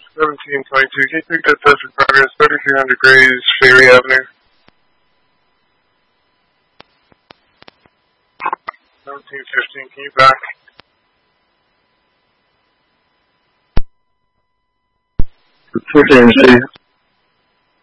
1722, can you take that test for progress, 3300 Grays, Ferry Avenue? 1715, can you back? Okay, MC.